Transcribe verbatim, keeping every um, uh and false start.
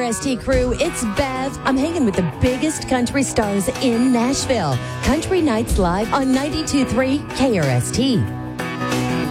S T crew, it's Bev. I'm hanging with the biggest country stars in Nashville. Country Nights Live on ninety-two point three K R S T.